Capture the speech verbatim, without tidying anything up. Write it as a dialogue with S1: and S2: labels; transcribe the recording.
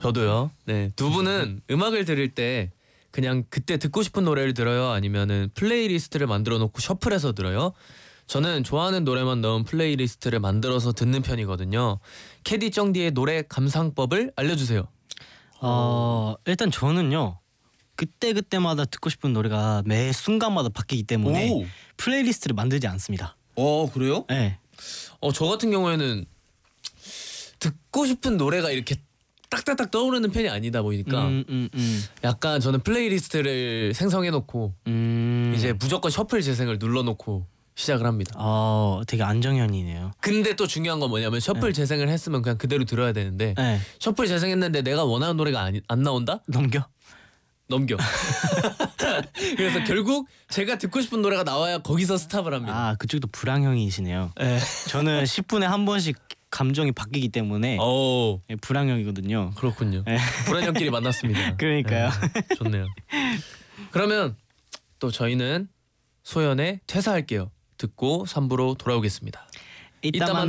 S1: 저도요. 네, 두 분은 음악을 들을 때 그냥 그때 듣고 싶은 노래를 들어요? 아니면은 플레이리스트를 만들어 놓고 셔플해서 들어요? 저는 좋아하는 노래만 넣은 플레이리스트를 만들어서 듣는 편이거든요. 캐디 쩡디의 노래 감상법을 알려주세요.
S2: 어 일단 저는요 그때 그때마다 듣고 싶은 노래가 매 순간마다 바뀌기 때문에
S1: 오.
S2: 플레이리스트를 만들지 않습니다.
S1: 어 그래요?
S2: 네.
S1: 어 저 같은 경우에는 듣고 싶은 노래가 이렇게 딱딱딱 떠오르는 편이 아니다 보니까
S2: 음, 음, 음.
S1: 약간 저는 플레이리스트를 생성해 놓고
S2: 음.
S1: 이제 무조건 셔플 재생을 눌러 놓고 시작을 합니다.
S2: 어 되게 안정현이네요.
S1: 근데 또 중요한 건 뭐냐면 셔플
S2: 네.
S1: 재생을 했으면 그냥 그대로 들어야 되는데
S2: 네.
S1: 셔플 재생했는데 내가 원하는 노래가 아니, 안 나온다?
S2: 넘겨?
S1: 넘겨. 그래서 결국 제가 듣고 싶은 노래가 나와야 거기서 스탑을 합니다.
S2: 아 그쪽도 불황형이시네요.
S1: 네.
S2: 저는 십 분에 한 번씩 감정이 바뀌기 때문에
S1: 오
S2: 예, 불황형이거든요.
S1: 그렇군요.
S2: 네.
S1: 불안형끼리 만났습니다.
S2: 그러니까요.
S1: 네, 좋네요. 그러면 또 저희는 소연의 퇴사할게요 듣고 삼 부로 돌아오겠습니다.
S2: 이따
S1: 이따
S2: 만